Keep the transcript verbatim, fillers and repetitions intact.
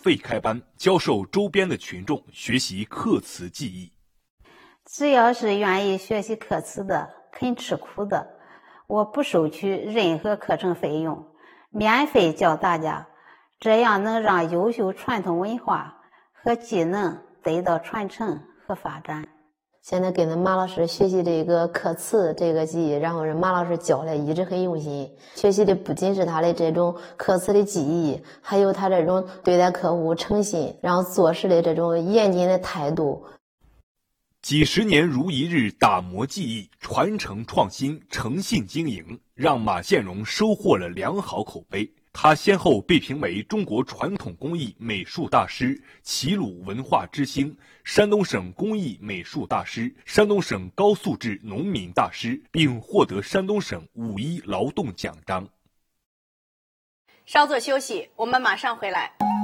费开班，教授周边的群众学习刻瓷技艺。 只要是愿意学习刻瓷的，肯吃苦的，我不收取任何课程费用，免费教大家，这样能让优秀传统文化和技能得到传承和发展。 现在跟着马老师学习这个刻瓷这个技艺，然后是马老师教的一直很用心，学习的不仅是他的这种刻瓷的技艺，还有他这种对待客户诚信，然后做事的这种严谨的态度。 几十年如一日打磨技艺，传承创新，诚信经营，让马献荣收获了良好口碑。他先后被评为中国传统工艺美术大师、齐鲁文化之星、山东省工艺美术大师、山东省高素质农民大师，并获得山东省五一劳动奖章。 稍作休息，我们马上回来。